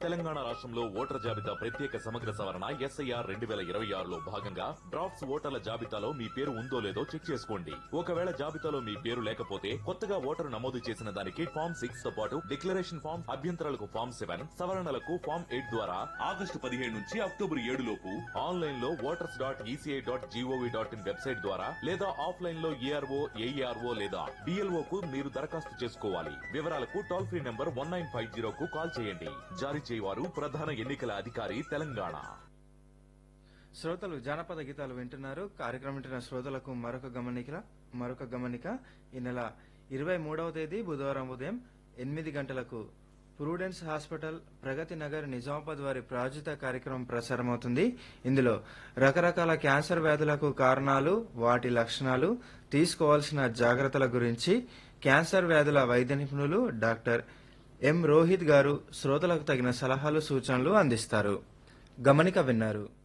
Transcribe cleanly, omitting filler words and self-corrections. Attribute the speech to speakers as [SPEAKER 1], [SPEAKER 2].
[SPEAKER 1] తెలంగాణ రాష్ట్రంలో ఓటర్ల జాబితా ప్రత్యేక సమగ్ర సవరణ ఎస్ఐఆర్ 2026లో భాగంగా డ్రాఫ్ట్స్ ఓటర్ల జాబితాలో మీ పేరు ఉందో లేదో చెక్ చేసుకోండి. ఒకవేళ జాబితాలో మీ పేరు లేకపోతే కొత్తగా ఓటరు నమోదు చేసిన దానికి ఫామ్ 6 తో పాటు డిక్లరేషన్ ఫామ్, అభ్యంతరాలకు ఫామ్ 7, సవరణలకు ఫామ్ 8 ద్వారా ఆగస్టు 17 నుంచి అక్టోబర్ 7 లోపు ఆన్లైన్ లో voters.eci.gov.in వెబ్సైట్ ద్వారా లేదా ఆఫ్లైన్ లో ఏఆర్ఓ, ఏఈఆర్ఓ లేదా డిఎల్ఓ కు మీరు దరఖాస్తు చేసుకోవాలి. వివరాలకు టోల్ ఫ్రీ నంబర్ 1950 కు కాల్ చేయండి. జారీ చేయవారు ప్రధాన ఎన్నికల అధికారి తెలంగాణ.
[SPEAKER 2] శ్రోతలు జానపద గీతాలు వింటున్నారు. కార్యక్రమం వింటున్న శ్రోతలకు మరొక గమనిక. ఈ నెల 23వ తేదీ బుధవారం ఉదయం 8 గంటలకు ప్రూడెన్స్ హాస్పిటల్, ప్రగతి నగర్, నిజామాబాద్ వారి ప్రాయోజిత కార్యక్రమం ప్రసారమవుతుంది. ఇందులో రకరకాల క్యాన్సర్ వ్యాధులకు కారణాలు, వాటి లక్షణాలు, తీసుకోవాల్సిన జాగ్రత్తల గురించి క్యాన్సర్ వ్యాధుల వైద్య నిపుణులు డాక్టర్ ఎం రోహిత్ గారు శ్రోతలకు తగిన సలహాలు, సూచనలు అందిస్తారు. గమనిక విన్నారు.